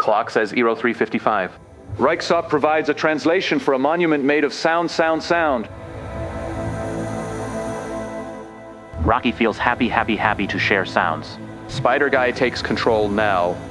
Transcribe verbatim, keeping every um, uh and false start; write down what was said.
Clock says Eero three fifty-five. Ryksoft provides a translation for a monument made of sound, sound, sound. Rocky feels happy, happy, happy to share sounds. Spider Guy takes control now.